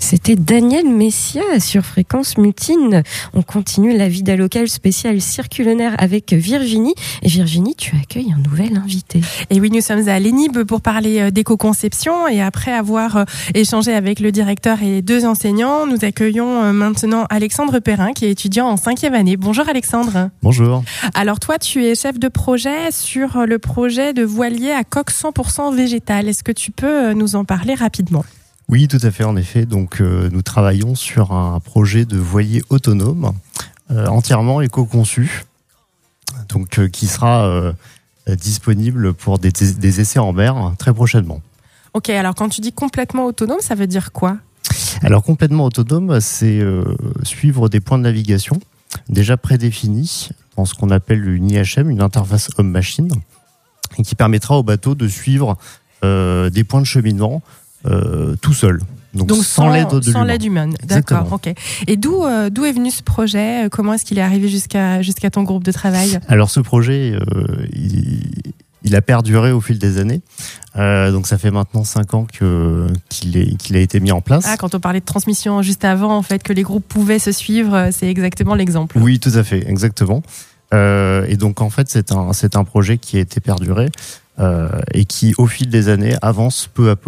C'était Daniel Messia sur Fréquence Mutine. On continue la Vida Locale spéciale circulaire avec Virginie. Et Virginie, tu accueilles un nouvel invité. Et oui, nous sommes à l'ENIB pour parler d'éco-conception. Et après avoir échangé avec le directeur et 2 enseignants, nous accueillons maintenant Alexandre Perrin, qui est étudiant en 5e année. Bonjour Alexandre. Bonjour. Alors toi, tu es chef de projet sur le projet de voilier à coque 100% végétale. Est-ce que tu peux nous en parler rapidement ? Oui, tout à fait, en effet. Donc, nous travaillons sur un projet de voilier autonome, entièrement éco-conçu, donc qui sera disponible pour des essais en mer très prochainement. Ok, alors quand tu dis complètement autonome, ça veut dire quoi ? Alors, complètement autonome, c'est suivre des points de navigation déjà prédéfinis dans ce qu'on appelle une IHM, une interface homme-machine, et qui permettra au bateau de suivre des points de cheminement tout seul. Donc sans l'aide humaine. D'accord, ok. Et d'où est venu ce projet ? Comment est-ce qu'il est arrivé jusqu'à ton groupe de travail ? Alors ce projet, il a perduré au fil des années. Donc ça fait maintenant 5 ans qu'il a été mis en place. Ah, quand on parlait de transmission juste avant, en fait, que les groupes pouvaient se suivre, c'est exactement l'exemple. Oui, tout à fait, exactement. Et donc en fait, c'est un projet qui a été perduré et qui, au fil des années, avance peu à peu.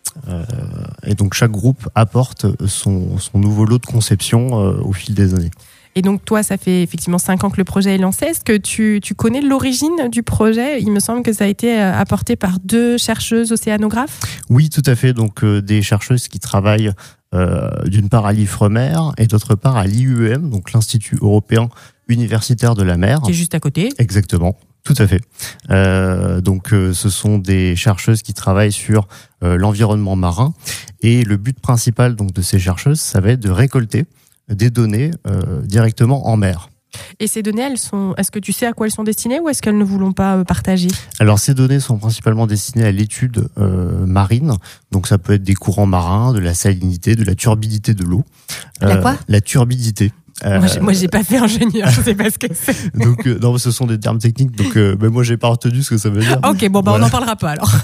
Et donc chaque groupe apporte son nouveau lot de conception au fil des années. Et donc toi, ça fait effectivement 5 ans que le projet est lancé. Est-ce que tu connais l'origine du projet ? Il me semble que ça a été apporté par 2 chercheuses océanographes. Oui, tout à fait. Donc des chercheuses qui travaillent d'une part à l'IFREMER et d'autre part à l'IUEM, donc l'Institut européen universitaire de la mer. Qui est juste à côté. Exactement. Tout à fait. Donc, ce sont des chercheuses qui travaillent sur l'environnement marin, et le but principal donc de ces chercheuses, ça va être de récolter des données directement en mer. Et ces données, est-ce que tu sais à quoi elles sont destinées, ou est-ce qu'elles ne voulont pas partager ? Alors, ces données sont principalement destinées à l'étude marine. Donc, ça peut être des courants marins, de la salinité, de la turbidité de l'eau. La quoi ? La turbidité. Moi, j'ai pas fait ingénieur, je sais pas ce que c'est. Donc, non, ce sont des termes techniques, donc moi, j'ai pas retenu ce que ça veut dire. Ok, bon, voilà. On n'en parlera pas alors.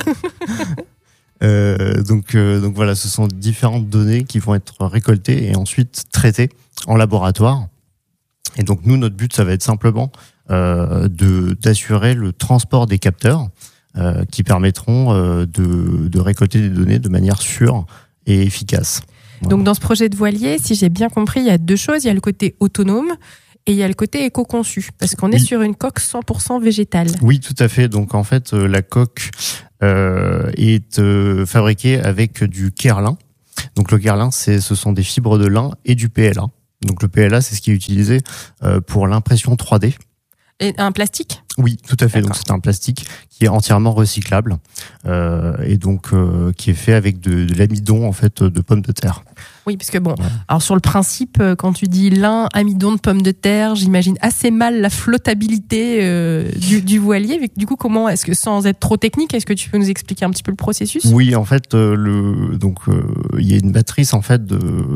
Donc voilà, ce sont différentes données qui vont être récoltées et ensuite traitées en laboratoire. Et donc nous, notre but, ça va être simplement d'assurer le transport des capteurs qui permettront de récolter des données de manière sûre et efficace. Voilà. Donc dans ce projet de voilier, si j'ai bien compris, il y a 2 choses. Il y a le côté autonome et il y a le côté éco-conçu, parce qu'on est sur une coque 100% végétale. Oui, tout à fait. Donc en fait, la coque est fabriquée avec du Kerlin. Donc le Kerlin, ce sont des fibres de lin et du PLA. Donc le PLA, c'est ce qui est utilisé pour l'impression 3D. Et un plastique ? Oui, tout à fait. D'accord. Donc c'est un plastique qui est entièrement recyclable et donc qui est fait avec de l'amidon en fait de pommes de terre. Oui, parce que bon, alors sur le principe, quand tu dis lin, amidon de pommes de terre, j'imagine assez mal la flottabilité du voilier. Mais du coup, comment est-ce que, sans être trop technique, est-ce que tu peux nous expliquer un petit peu le processus ? Oui, en fait, il y a une matrice en fait de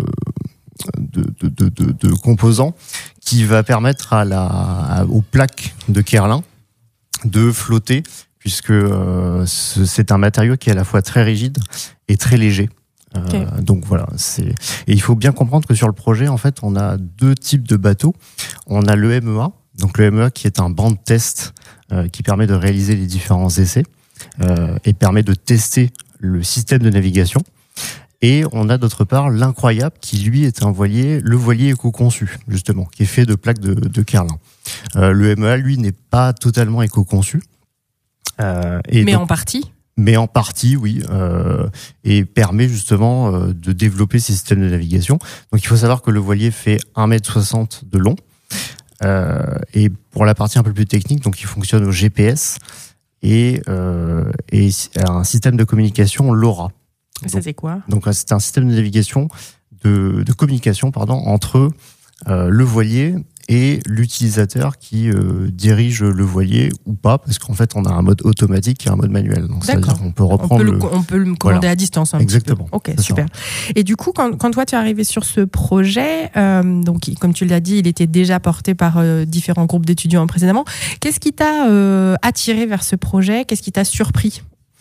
composants qui va permettre aux plaques de Kerlin de flotter, puisque c'est un matériau qui est à la fois très rigide et très léger. Okay. Donc voilà, et il faut bien comprendre que sur le projet, en fait, on a 2 types de bateaux. On a le MEA, donc le MEA qui est un banc de test qui permet de réaliser les différents essais et permet de tester le système de navigation. Et on a d'autre part l'Incroyable qui lui est le voilier éco-conçu, justement, qui est fait de plaques de Kerlin. Le MEA, lui, n'est pas totalement éco-conçu. Mais en partie ? Mais en partie, oui, et permet justement de développer ces systèmes de navigation. Donc il faut savoir que le voilier fait 1,60 m de long. Et pour la partie un peu plus technique, donc il fonctionne au GPS et un système de communication LoRa. Ça, c'est quoi ? Donc c'est un système de navigation, de communication, entre le voilier et l'utilisateur qui dirige le voilier ou pas, parce qu'en fait on a un mode automatique et un mode manuel. Donc d'accord. C'est-à-dire qu'on peut reprendre on peut le commander à distance. Exactement. Ok, super. Et du coup, quand toi tu es arrivé sur ce projet, donc comme tu l'as dit, il était déjà porté par différents groupes d'étudiants précédemment. Qu'est-ce qui t'a attiré vers ce projet ? Qu'est-ce qui t'a surpris ?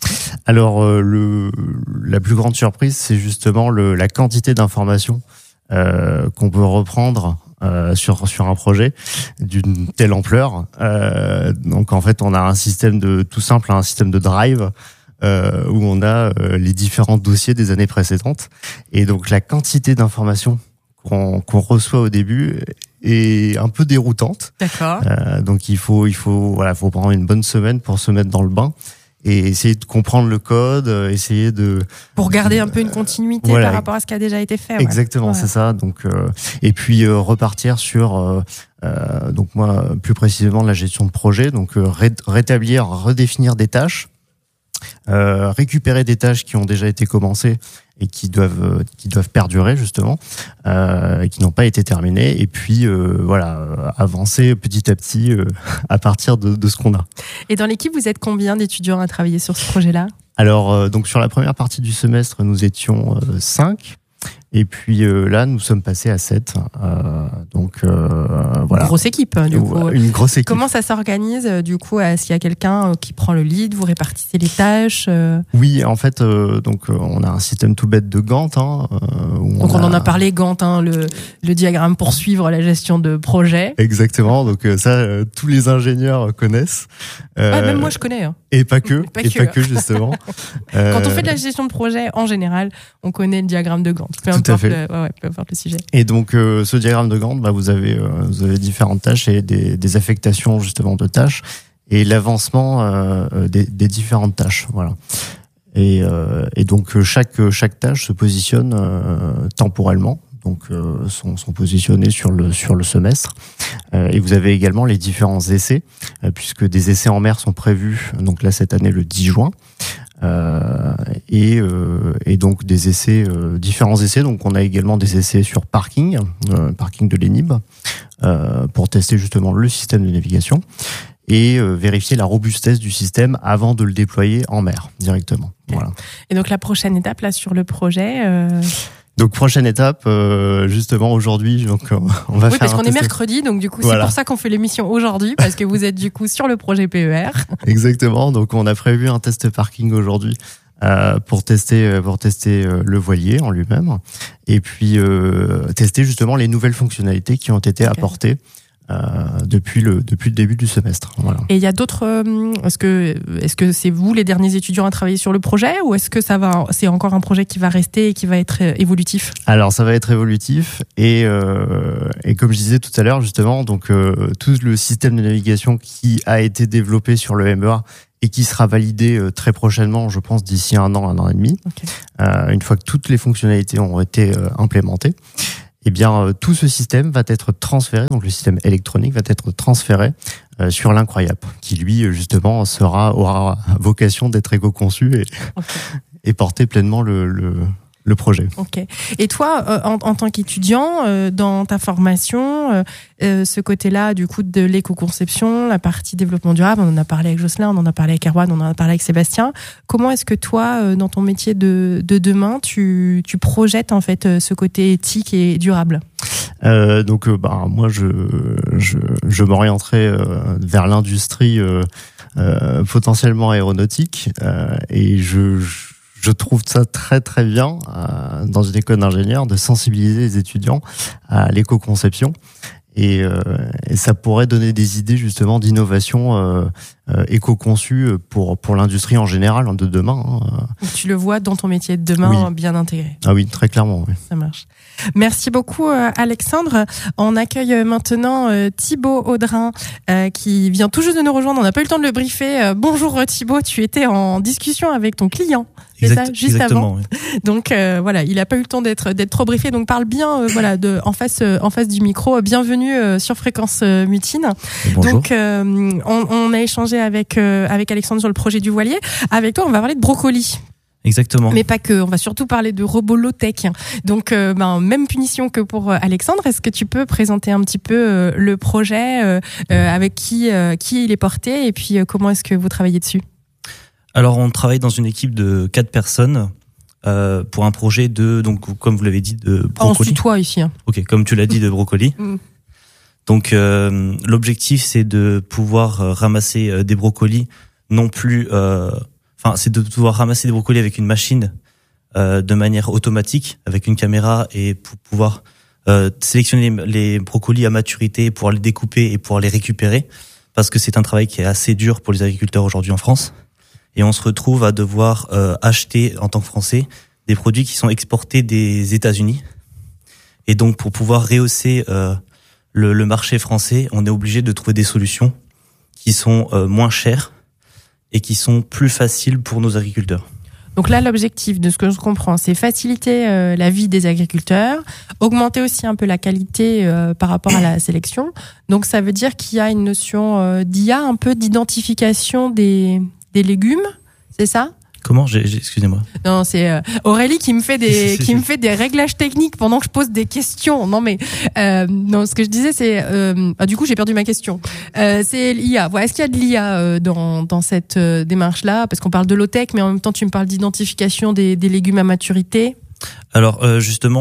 Alors la plus grande surprise, c'est justement la quantité d'informations qu'on peut reprendre sur un projet d'une telle ampleur. Donc en fait, on a un système tout simple, un système de drive où on a les différents dossiers des années précédentes, et donc la quantité d'informations qu'on reçoit au début est un peu déroutante. D'accord. Donc il faut prendre une bonne semaine pour se mettre dans le bain et essayer de comprendre le code, essayer pour garder un peu une continuité par rapport à ce qui a déjà été fait. Exactement, c'est ça. Donc et puis repartir sur donc moi plus précisément la gestion de projet, donc redéfinir des tâches, récupérer des tâches qui ont déjà été commencées et qui doivent perdurer justement, qui n'ont pas été terminées, et puis avancer petit à petit à partir de ce qu'on a. Et dans l'équipe, vous êtes combien d'étudiants à travailler sur ce projet-là ? Alors donc sur la première partie du semestre, nous étions 5. Et puis là, nous sommes passés à 7. Voilà. Grosse équipe, du coup. Une grosse équipe. Comment ça s'organise, du coup ? Est-ce qu'il y a quelqu'un qui prend le lead ? Vous répartissez les tâches ? Oui, en fait, on a un système tout bête de Gantt. Donc on en a parlé, Gantt, le diagramme pour suivre la gestion de projet. Exactement. Donc ça, tous les ingénieurs connaissent. Même moi, je connais. Hein. Et pas que justement. Quand on fait de la gestion de projet, en général, on connaît le diagramme de Gantt. Peu importe le sujet. Et donc, ce diagramme de Gantt, vous avez différentes tâches et des affectations justement de tâches et l'avancement des différentes tâches. Voilà. Et donc chaque tâche se positionne temporellement. Donc sont positionnés sur le semestre, et vous avez également les différents essais, puisque des essais en mer sont prévus donc là cette année le 10 juin, et donc des essais, différents essais. Donc on a également des essais sur parking de l'ENIB, pour tester justement le système de navigation et vérifier la robustesse du système avant de le déployer en mer directement. Voilà. Et donc la prochaine étape là sur le projet. Donc prochaine étape, justement aujourd'hui, donc on va faire. Oui, parce qu'on est mercredi, donc du coup c'est pour ça qu'on fait l'émission aujourd'hui, parce que vous êtes du coup sur le projet PER. Exactement. Donc on a prévu un test parking aujourd'hui pour tester le voilier en lui-même, et puis tester justement les nouvelles fonctionnalités qui ont été apportées depuis le début du semestre. Voilà. Et il y a d'autres. Est-ce que c'est vous les derniers étudiants à travailler sur le projet, ou est-ce que c'est encore un projet qui va rester et qui va être évolutif ? Alors ça va être évolutif, et comme je disais tout à l'heure justement, donc tout le système de navigation qui a été développé sur le MEA et qui sera validé très prochainement, je pense d'ici un an et demi. Okay. Une fois que toutes les fonctionnalités ont été implémentées. Eh bien, tout ce système va être transféré, donc le système électronique va être transféré sur l'Incroyable, qui lui, justement, aura vocation d'être éco-conçu et porter pleinement le projet. Ok. Et toi, en tant qu'étudiant, dans ta formation, ce côté-là, du coup, de l'éco-conception, la partie développement durable, on en a parlé avec Jocelyn, on en a parlé avec Erwan, on en a parlé avec Sébastien. Comment est-ce que toi, dans ton métier de demain, tu projettes en fait ce côté éthique et durable ? Moi, je m'orienterai vers l'industrie potentiellement aéronautique, et je trouve ça très très bien dans une école d'ingénieur de sensibiliser les étudiants à l'éco-conception, et ça pourrait donner des idées justement d'innovation éco-conçue pour l'industrie en général de demain. Tu le vois dans ton métier de demain, oui. Bien intégré. Ah oui, très clairement. Oui. Ça marche. Merci beaucoup Alexandre. On accueille maintenant Thibaut Audrin qui vient tout juste de nous rejoindre. On n'a pas eu le temps de le briefer. Bonjour Thibaut, tu étais en discussion avec ton client. C'est ça, juste avant. Oui. Donc il n'a pas eu le temps d'être trop briefé. Donc parle bien en face du micro. Bienvenue sur Fréquence Mutine. Bonjour. Donc on a échangé avec Alexandre sur le projet du voilier. Avec toi, on va parler de brocoli. Exactement. Mais pas que, on va surtout parler de robots low-tech. Donc, même punition que pour Alexandre. Est-ce que tu peux présenter un petit peu le projet, avec qui il est porté, et puis comment est-ce que vous travaillez dessus ? Alors, on travaille dans une équipe de 4 personnes pour un projet donc comme vous l'avez dit, de brocoli. On se tutoie ici. Hein. Ok, comme tu l'as dit, de brocoli. Donc, l'objectif, c'est de pouvoir ramasser des brocolis, non plus... c'est de pouvoir ramasser des brocolis avec une machine de manière automatique, avec une caméra, et pour pouvoir sélectionner les brocolis à maturité, pouvoir les découper et pouvoir les récupérer, parce que c'est un travail qui est assez dur pour les agriculteurs aujourd'hui en France. Et on se retrouve à devoir acheter, en tant que Français, des produits qui sont exportés des États-Unis. Et donc, pour pouvoir rehausser le marché français, on est obligé de trouver des solutions qui sont moins chères et qui sont plus faciles pour nos agriculteurs. Donc là, l'objectif, de ce que je comprends, c'est faciliter la vie des agriculteurs, augmenter aussi un peu la qualité par rapport à la sélection. Donc ça veut dire qu'il y a une notion d'IA, un peu d'identification des légumes, c'est ça ? Comment ? Excusez-moi. Non, c'est Aurélie qui me fait des réglages techniques pendant que je pose des questions. Non, mais non, ce que je disais, c'est du coup j'ai perdu ma question. C'est l'IA. Voilà, est-ce qu'il y a de l'IA dans cette démarche-là ? Parce qu'on parle de low-tech, mais en même temps tu me parles d'identification des légumes à maturité. Alors justement,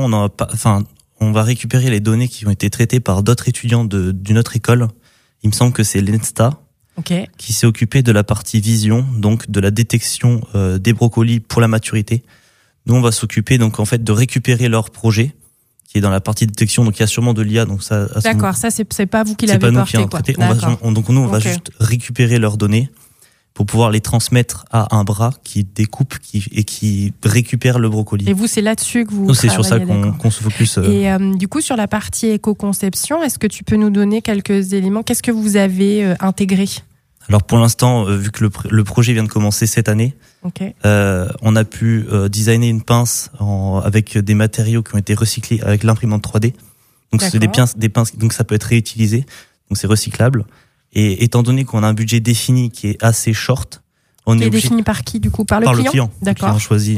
on va récupérer les données qui ont été traitées par d'autres étudiants d'une autre école. Il me semble que c'est l'ENSTA. Okay. Qui s'est occupé de la partie vision, donc de la détection des brocolis pour la maturité. Nous, on va s'occuper donc en fait de récupérer leur projet, qui est dans la partie détection. Donc il y a sûrement de l'IA. Donc ça. D'accord, ça c'est pas vous qui l'avez porté, quoi. Donc nous, on va juste récupérer leurs données pour pouvoir les transmettre à un bras qui découpe et qui récupère le brocoli. Et vous, c'est là-dessus que vous nous, c'est sur ça qu'on se focus. Et du coup, sur la partie éco-conception, est-ce que tu peux nous donner quelques éléments ? Qu'est-ce que vous avez intégré ? Alors pour l'instant, vu que le projet vient de commencer cette année, okay. On a pu designer une pince avec des matériaux qui ont été recyclés avec l'imprimante 3D. Donc c'est des pinces, donc ça peut être réutilisé, donc c'est recyclable. Et étant donné qu'on a un budget défini qui est assez short, on est obligé... défini par qui, du coup? Par le client? D'accord. Le client choisit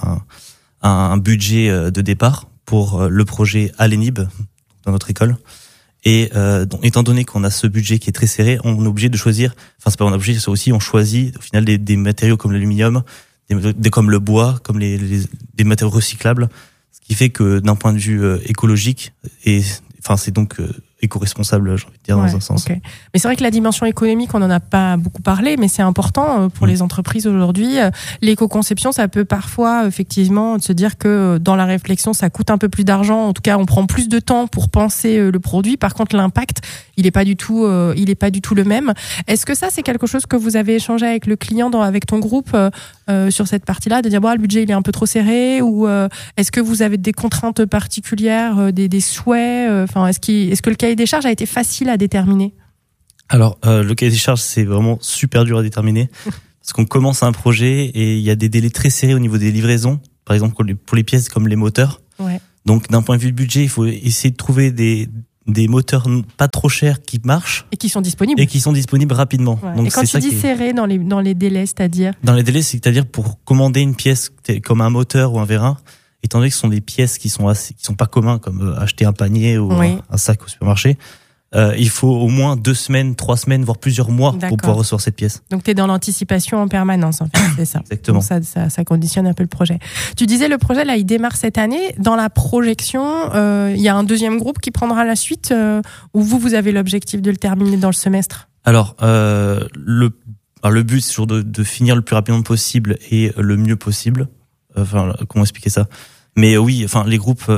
un budget de départ pour le projet à l'ENIB, dans notre école. Et donc, étant donné qu'on a ce budget qui est très serré, on est obligé de choisir, c'est pas on est obligé, c'est aussi on choisit au final des matériaux comme l'aluminium, comme le bois, comme des matériaux recyclables, ce qui fait que d'un point de vue écologique, c'est donc éco-responsable, j'ai envie de dire, dans un sens. Okay. Mais c'est vrai que la dimension économique, on n'en a pas beaucoup parlé, mais c'est important pour les entreprises aujourd'hui. L'éco-conception, ça peut parfois, effectivement, se dire que dans la réflexion, ça coûte un peu plus d'argent. En tout cas, on prend plus de temps pour penser le produit. Par contre, l'impact, il est pas du tout le même. Est-ce que ça, c'est quelque chose que vous avez échangé avec le client, avec ton groupe, sur cette partie-là, de dire, le budget, il est un peu trop serré, ou est-ce que vous avez des contraintes particulières, des souhaits, est-ce que le cahier des charges a été facile à déterminer? Alors, le cahier des charges, c'est vraiment super dur à déterminer parce qu'on commence un projet et il y a des délais très serrés au niveau des livraisons, par exemple pour les pièces comme les moteurs. Ouais. Donc, d'un point de vue de budget, il faut essayer de trouver des moteurs pas trop chers qui marchent et qui sont disponibles rapidement. Ouais. Donc, et quand tu dis serré dans les délais, c'est-à-dire pour commander une pièce comme un moteur ou un vérin, étant donné que ce sont des pièces qui sont pas communs, comme acheter un panier ou un sac au supermarché, il faut au moins 2 semaines, 3 semaines, voire plusieurs mois pour pouvoir recevoir cette pièce. Donc tu es dans l'anticipation en permanence, en fait, c'est ça. Exactement. Donc ça conditionne un peu le projet. Tu disais le projet là, il démarre cette année. Dans la projection, il y a un deuxième groupe qui prendra la suite, ou vous avez l'objectif de le terminer dans le semestre? Alors le but c'est toujours de finir le plus rapidement possible et le mieux possible. Comment expliquer ça? Mais oui, les groupes,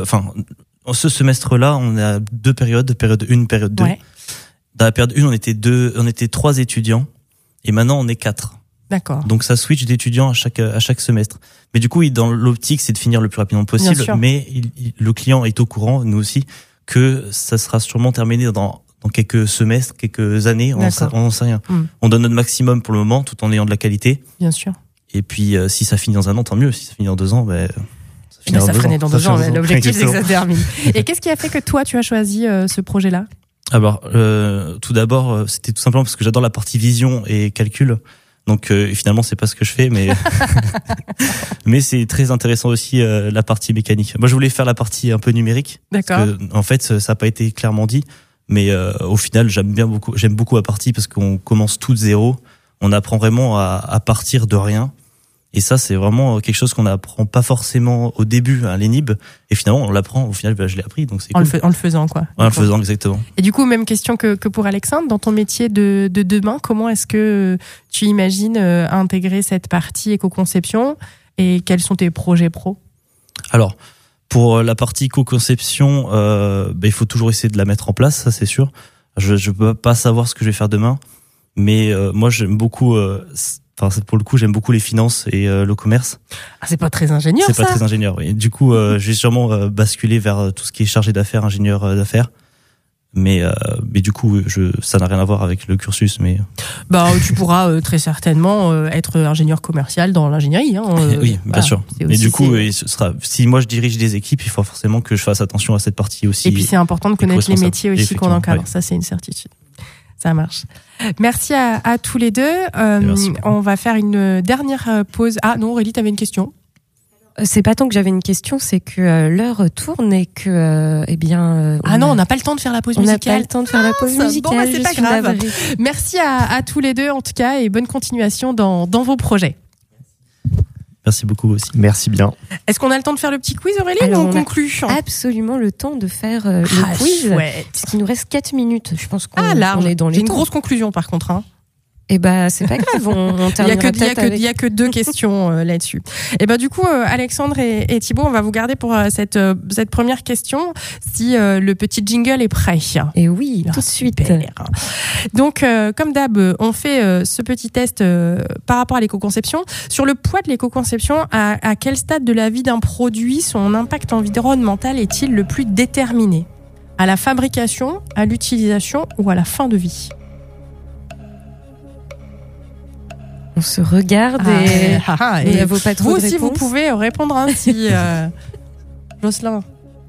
ce semestre-là, on a 2 périodes, période 1, période 2. Ouais. Dans la période 1, on était 3 étudiants, et maintenant on est 4. D'accord. Donc ça switch d'étudiants à chaque semestre. Mais du coup, dans l'optique, c'est de finir le plus rapidement possible, mais le client est au courant, nous aussi, que ça sera sûrement terminé dans quelques semestres, quelques années, on n'en sait rien. On donne notre maximum pour le moment, tout en ayant de la qualité. Bien sûr. Et puis, si ça finit dans 1 an, tant mieux. Si ça finit dans 2 ans, ça finit dans 2 ans. L'objectif, c'est que ça se termine. Et qu'est-ce qui a fait que toi, tu as choisi ce projet-là? Alors, tout d'abord, c'était tout simplement parce que j'adore la partie vision et calcul. Donc, finalement, c'est pas ce que je fais, mais c'est très intéressant aussi la partie mécanique. Moi, je voulais faire la partie un peu numérique. D'accord. Parce que, en fait, ça n'a pas été clairement dit, mais au final, j'aime beaucoup la partie parce qu'on commence tout de zéro. On apprend vraiment à partir de rien. Et ça, c'est vraiment quelque chose qu'on n'apprend pas forcément au début à l'ENIB. Et finalement, on l'apprend. Au final, je l'ai appris. Donc c'est cool. En le faisant, quoi. En le faisant, exactement. Et du coup, même question que pour Alexandre. Dans ton métier de demain, comment est-ce que tu imagines intégrer cette partie éco-conception et quels sont tes projets pro? Alors, pour la partie co-conception, il faut toujours essayer de la mettre en place, ça c'est sûr. Je peux pas savoir ce que je vais faire demain, mais moi j'aime beaucoup... pour le coup, j'aime beaucoup les finances et le commerce. Ah, c'est pas très ingénieur, ça. C'est pas très ingénieur, oui. Du coup, je vais sûrement basculer vers tout ce qui est chargé d'affaires, ingénieur d'affaires. Mais du coup, ça n'a rien à voir avec le cursus. Mais tu pourras très certainement être ingénieur commercial dans l'ingénierie. Oui, bien sûr. Et du coup, si moi je dirige des équipes, il faut forcément que je fasse attention à cette partie aussi. Et puis c'est important de connaître les métiers aussi qu'on encadre. Ça, c'est une certitude. Ça marche. Merci à tous les deux. On va faire une dernière pause. Ah non, Aurélie, t'avais une question? C'est pas tant que j'avais une question, c'est que l'heure tourne et que, non, on n'a pas le temps de faire la pause musicale. On n'a pas le temps de faire la pause musicale. C'est pas grave. Merci à tous les deux, en tout cas, et bonne continuation dans vos projets. Merci beaucoup aussi. Merci bien. Est-ce qu'on a le temps de faire le petit quiz, Aurélie, ou on conclut? Absolument le temps de faire le quiz. Chouette. Parce qu'il nous reste 4 minutes. Je pense qu'on est dans les J'ai une grosse conclusion, par contre. Eh c'est pas grave, on terminera il y a que 2 questions là-dessus. Et du coup, Alexandre et Thibaut, on va vous garder pour cette première question, si le petit jingle est prêt. Et oui, tout de suite. Donc, comme d'hab, on fait ce petit test par rapport à l'éco-conception. Sur le poids de l'éco-conception, à quel stade de la vie d'un produit son impact environnemental est-il le plus déterminé? À la fabrication, à l'utilisation ou à la fin de vie? On se regarde et il vaut pas trop de réponses. Vous aussi, vous pouvez répondre ainsi. Jocelyn.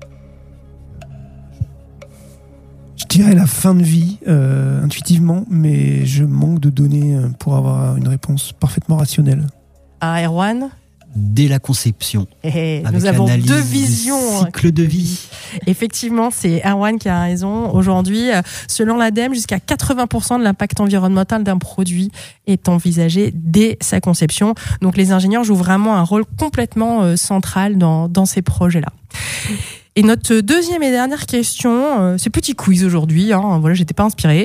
Je dirais la fin de vie, intuitivement, mais je manque de données pour avoir une réponse parfaitement rationnelle. Erwan? Dès la conception. Nous avons 2 visions. Cycle de vie. Effectivement, c'est Erwan qui a raison. Aujourd'hui, selon l'ADEME, jusqu'à 80% de l'impact environnemental d'un produit est envisagé dès sa conception. Donc les ingénieurs jouent vraiment un rôle complètement central dans ces projets-là. Et notre deuxième et dernière question, c'est petit quiz aujourd'hui, voilà, j'étais pas inspirée.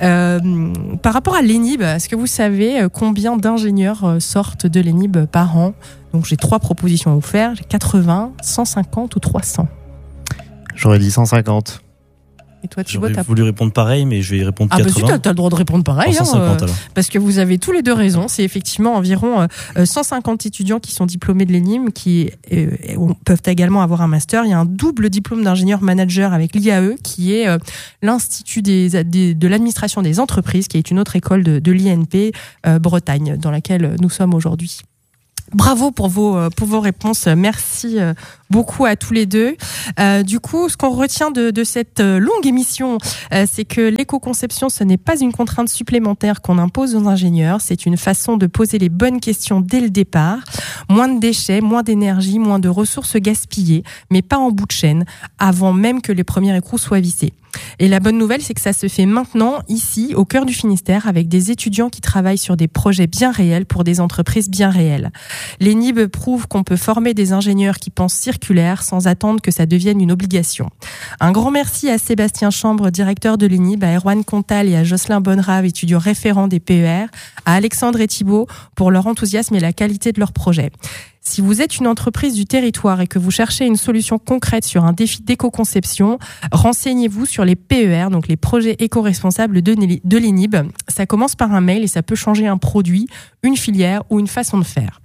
Par rapport à l'ENIB, est-ce que vous savez combien d'ingénieurs sortent de l'ENIB par an? Donc j'ai 3 propositions à vous faire, 80, 150 ou 300. J'aurais dit 150. Et toi, Thibaut, j'aurais voulu répondre pareil, mais je vais répondre 80. Ah bah si, t'as le droit de répondre pareil. 150 alors. Parce que vous avez tous les 2 raisons. C'est effectivement environ 150 étudiants qui sont diplômés de l'ENIM, qui peuvent également avoir un master. Il y a un double diplôme d'ingénieur manager avec l'IAE, qui est l'Institut de l'administration des entreprises, qui est une autre école de l'INP Bretagne, dans laquelle nous sommes aujourd'hui. Bravo pour vos réponses. Merci beaucoup à tous les 2. Du coup, ce qu'on retient de cette longue émission, c'est que l'éco-conception, ce n'est pas une contrainte supplémentaire qu'on impose aux ingénieurs. C'est une façon de poser les bonnes questions dès le départ. Moins de déchets, moins d'énergie, moins de ressources gaspillées, mais pas en bout de chaîne, avant même que les premiers écrous soient vissés. Et la bonne nouvelle, c'est que ça se fait maintenant, ici, au cœur du Finistère, avec des étudiants qui travaillent sur des projets bien réels pour des entreprises bien réelles. L'ENIB prouve qu'on peut former des ingénieurs qui pensent circulaire sans attendre que ça devienne une obligation. Un grand merci à Sébastien Chambre, directeur de l'ENIB, à Erwan Contal et à Jocelyn Bonrave, étudiants référents des PER, à Alexandre et Thibaut pour leur enthousiasme et la qualité de leur projet. Si vous êtes une entreprise du territoire et que vous cherchez une solution concrète sur un défi d'éco-conception, renseignez-vous sur les PER, donc les projets éco-responsables de l'ENIB. Ça commence par un mail et ça peut changer un produit, une filière ou une façon de faire.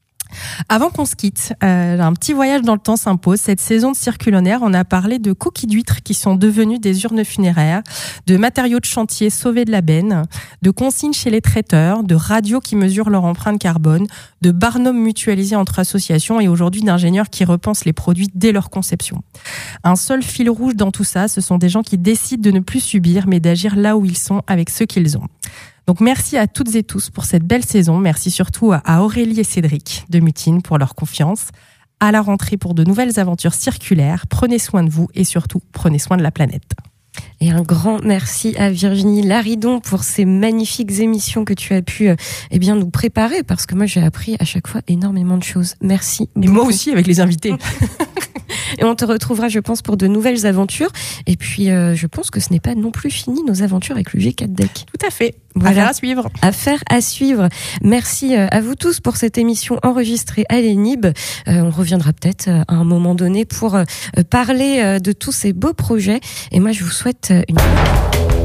Avant qu'on se quitte, un petit voyage dans le temps s'impose. Cette saison de Circulonaire, on a parlé de coquilles d'huîtres qui sont devenues des urnes funéraires, de matériaux de chantier sauvés de la benne, de consignes chez les traiteurs, de radios qui mesurent leur empreinte carbone, de barnums mutualisés entre associations et aujourd'hui d'ingénieurs qui repensent les produits dès leur conception. Un seul fil rouge dans tout ça, ce sont des gens qui décident de ne plus subir mais d'agir là où ils sont avec ce qu'ils ont. Donc merci à toutes et tous pour cette belle saison. Merci surtout à Aurélie et Cédric de Mutine pour leur confiance. À la rentrée pour de nouvelles aventures circulaires. Prenez soin de vous et surtout prenez soin de la planète. Et un grand merci à Virginie Laridon pour ces magnifiques émissions que tu as pu nous préparer, parce que moi j'ai appris à chaque fois énormément de choses. Merci. Et moi aussi avec les invités. Et on te retrouvera, je pense, pour de nouvelles aventures. Et puis, je pense que ce n'est pas non plus fini, nos aventures avec le G4 Deck. Tout à fait. Voilà. Affaire à suivre. Affaire à suivre. Merci à vous tous pour cette émission enregistrée à l'ENIB. On reviendra peut-être à un moment donné pour parler de tous ces beaux projets. Et moi, je vous souhaite une